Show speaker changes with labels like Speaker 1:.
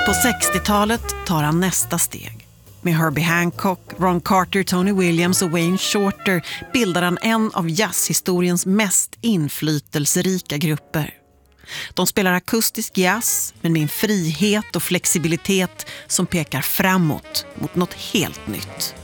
Speaker 1: På 60-talet tar han nästa steg. Med Herbie Hancock, Ron Carter, Tony Williams och Wayne Shorter bildar han en av jazzhistoriens mest inflytelserika grupper. De spelar akustisk jazz, men med en frihet och flexibilitet som pekar framåt mot något helt nytt.